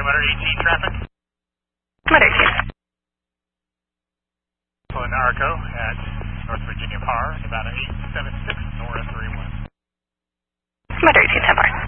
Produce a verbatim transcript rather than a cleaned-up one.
Commander eighteen traffic. Commander eighteen. Pulling Arco at North Virginia Par, about eight seven six North three one. Commander eighteen, ten bar.